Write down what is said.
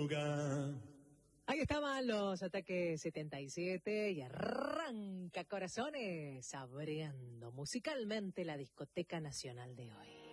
boca. Ahí estaban los Ataques 77 y arranca corazones abriendo musicalmente la discoteca nacional de hoy.